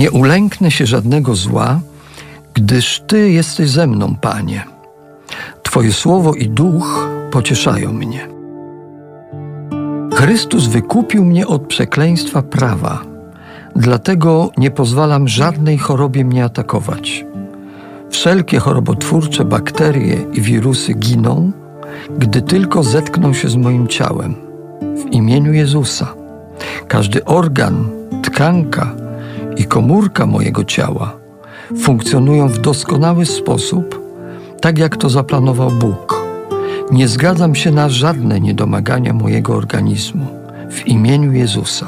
Nie ulęknę się żadnego zła, gdyż Ty jesteś ze mną, Panie. Twoje słowo i duch pocieszają mnie. Chrystus wykupił mnie od przekleństwa prawa, dlatego nie pozwalam żadnej chorobie mnie atakować. Wszelkie chorobotwórcze bakterie i wirusy giną, gdy tylko zetkną się z moim ciałem. W imieniu Jezusa. Każdy organ, tkanka i komórka mojego ciała funkcjonują w doskonały sposób, tak jak to zaplanował Bóg. Nie zgadzam się na żadne niedomagania mojego organizmu. W imieniu Jezusa.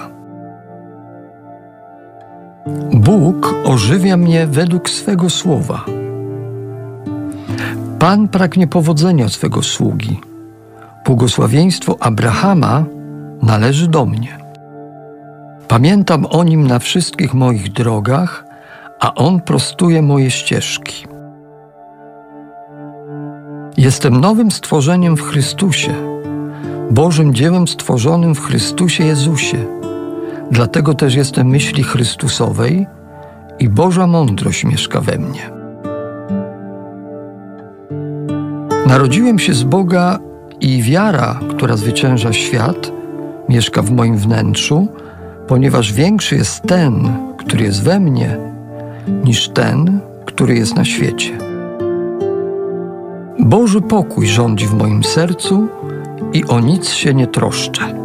Bóg ożywia mnie według swego słowa. Pan pragnie powodzenia swego sługi. Błogosławieństwo Abrahama należy do mnie. Pamiętam o nim na wszystkich moich drogach, a on prostuje moje ścieżki. Jestem nowym stworzeniem w Chrystusie, Bożym dziełem stworzonym w Chrystusie Jezusie. Dlatego też jestem myśli Chrystusowej i Boża mądrość mieszka we mnie. Narodziłem się z Boga i wiara, która zwycięża świat, mieszka w moim wnętrzu, ponieważ większy jest ten, który jest we mnie, niż ten, który jest na świecie. Boży pokój rządzi w moim sercu i o nic się nie troszczę.